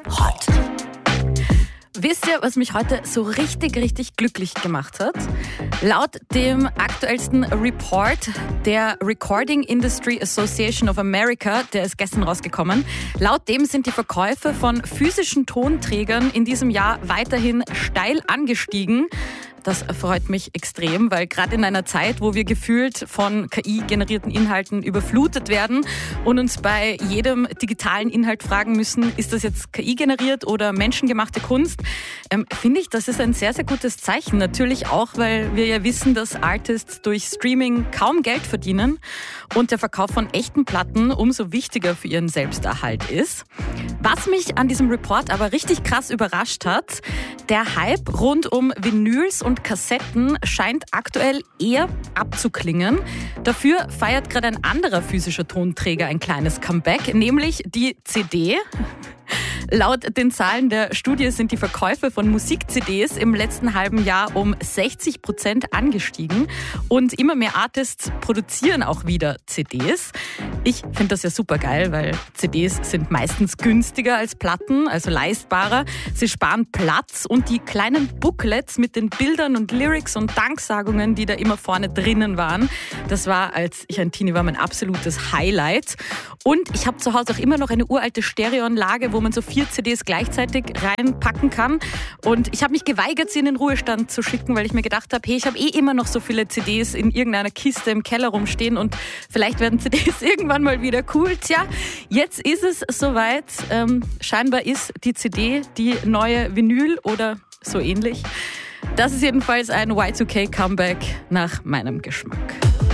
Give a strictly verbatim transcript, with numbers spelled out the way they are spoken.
Hot. Wisst ihr, was mich heute so richtig, richtig glücklich gemacht hat? Laut dem aktuellsten Report der Recording Industry Association of America, der ist gestern rausgekommen, laut dem sind die Verkäufe von physischen Tonträgern in diesem Jahr weiterhin steil angestiegen. Das freut mich extrem, weil gerade in einer Zeit, wo wir gefühlt von K I-generierten Inhalten überflutet werden und uns bei jedem digitalen Inhalt fragen müssen, ist das jetzt K I-generiert oder menschengemachte Kunst, ähm, finde ich, das ist ein sehr, sehr gutes Zeichen. Natürlich auch, weil wir ja wissen, dass Artists durch Streaming kaum Geld verdienen und der Verkauf von echten Platten umso wichtiger für ihren Selbsterhalt ist. Was mich an diesem Report aber richtig krass überrascht hat, der Hype rund um Vinyls und Kassetten scheint aktuell eher abzuklingen. Dafür feiert gerade ein anderer physischer Tonträger ein kleines Comeback, nämlich die C D. Laut den Zahlen der Studie sind die Verkäufe von Musik-C Ds im letzten halben Jahr um sechzig Prozent angestiegen und immer mehr Artists produzieren auch wieder C Ds. Ich finde das ja super geil, weil C Ds sind meistens günstiger als Platten, also leistbarer. Sie sparen Platz und die kleinen Booklets mit den Bildern und Lyrics und Danksagungen, die da immer vorne drinnen waren, das war, als ich ein Teenie war, mein absolutes Highlight. Und ich habe zu Hause auch immer noch eine uralte Stereoanlage, wo man so vier C Ds gleichzeitig reinpacken kann. Und ich habe mich geweigert, sie in den Ruhestand zu schicken, weil ich mir gedacht habe, hey, ich habe eh immer noch so viele C Ds in irgendeiner Kiste im Keller rumstehen und vielleicht werden C Ds irgendwann mal wieder cool. Tja, jetzt ist es soweit. Ähm, scheinbar ist die C D die neue Vinyl oder so ähnlich. Das ist jedenfalls ein Y zwei K-Comeback nach meinem Geschmack.